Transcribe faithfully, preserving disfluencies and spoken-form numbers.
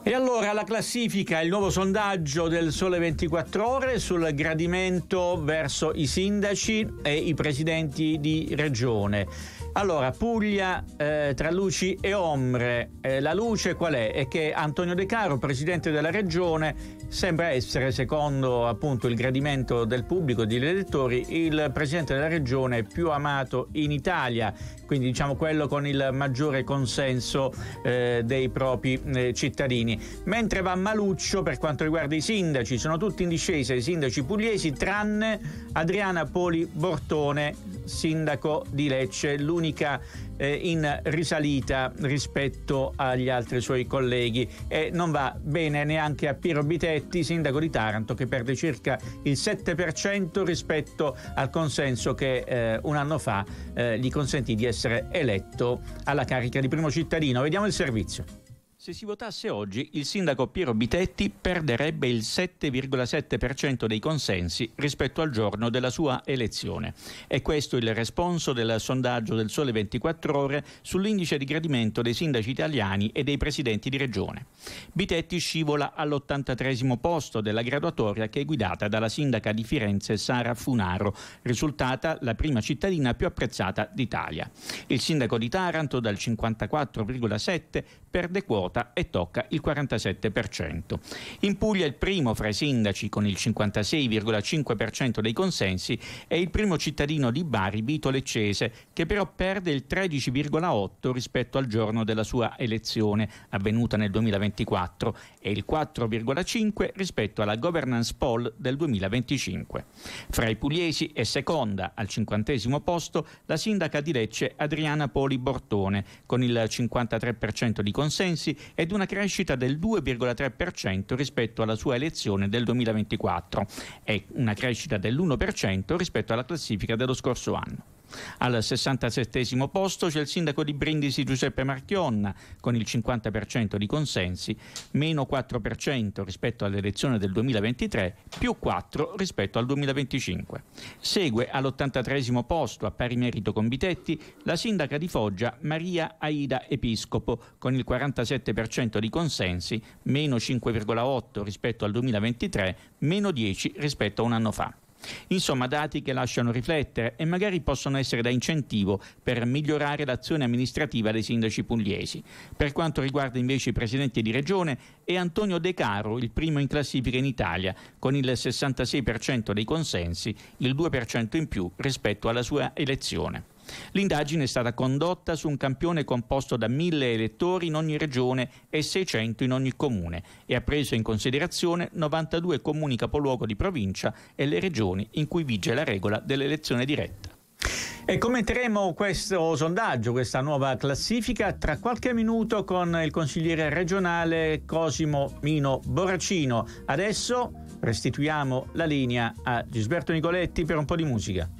E allora la classifica, il nuovo sondaggio del Sole ventiquattro Ore sul gradimento verso i sindaci e i presidenti di regione. Allora, Puglia, eh, tra luci e ombre, eh, la luce qual è? È che Antonio De Caro, presidente della regione, sembra essere, secondo appunto il gradimento del pubblico e degli elettori, il presidente della regione più amato in Italia, quindi diciamo quello con il maggiore consenso eh, dei propri eh, cittadini. Mentre va maluccio per quanto riguarda i sindaci, sono tutti in discesa i sindaci pugliesi, tranne Adriana Poli Bortone, sindaco di Lecce, l'unica eh, in risalita rispetto agli altri suoi colleghi, e non va bene neanche a Piero Bitetti, sindaco di Taranto, che perde circa il sette per cento rispetto al consenso che eh, un anno fa eh, gli consentì di essere eletto alla carica di primo cittadino. Vediamo il servizio. Se si votasse oggi, il sindaco Piero Bitetti perderebbe il sette virgola sette per cento dei consensi rispetto al giorno della sua elezione. È questo il responso del sondaggio del Sole ventiquattro Ore sull'indice di gradimento dei sindaci italiani e dei presidenti di regione. Bitetti scivola all'ottantatreesimo posto della graduatoria, che è guidata dalla sindaca di Firenze Sara Funaro, risultata la prima cittadina più apprezzata d'Italia. Il sindaco di Taranto, dal cinquantaquattro virgola sette, perde quota e tocca il quarantasette per cento. In Puglia il primo fra i sindaci, con il cinquantasei virgola cinque per cento dei consensi, è il primo cittadino di Bari, Vito Leccese, che però perde il tredici virgola otto rispetto al giorno della sua elezione, avvenuta nel duemilaventiquattro, e il quattro virgola cinque rispetto alla governance poll del duemilaventicinque. Fra i pugliesi è seconda, al cinquantesimo posto, la sindaca di Lecce Adriana Poli Bortone, con il cinquantatré per cento di consensi ed una crescita del due virgola tre per cento rispetto alla sua elezione del duemilaventiquattro e una crescita dell'uno per cento rispetto alla classifica dello scorso anno. Al sessantasettesimo posto c'è il sindaco di Brindisi Giuseppe Marchionna, con il cinquanta per cento di consensi, meno quattro per cento rispetto all'elezione del duemilaventitré, più quattro rispetto al duemilaventicinque. Segue all'ottantatreesimo posto, a pari merito con Bitetti, la sindaca di Foggia Maria Aida Episcopo, con il quarantasette per cento di consensi, meno cinque virgola otto rispetto al duemilaventitré, meno dieci rispetto a un anno fa. Insomma, dati che lasciano riflettere e magari possono essere da incentivo per migliorare l'azione amministrativa dei sindaci pugliesi. Per quanto riguarda invece i presidenti di regione, è Antonio De Caro il primo in classifica in Italia, con il sessantasei per cento dei consensi, il due per cento in più rispetto alla sua elezione. L'indagine è stata condotta su un campione composto da mille elettori in ogni regione e seicento in ogni comune e ha preso in considerazione novantadue comuni capoluogo di provincia e le regioni in cui vige la regola dell'elezione diretta. E commenteremo questo sondaggio, questa nuova classifica, tra qualche minuto con il consigliere regionale Cosimo Mino Borracino. Adesso restituiamo la linea a Gisberto Nicoletti per un po' di musica.